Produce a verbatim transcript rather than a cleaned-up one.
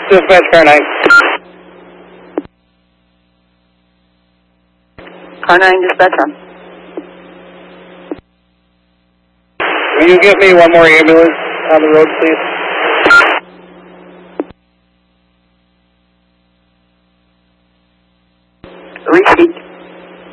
Dispatch car nine. Car nine, dispatch on. Will you get me one more ambulance on the road, please? Receipt.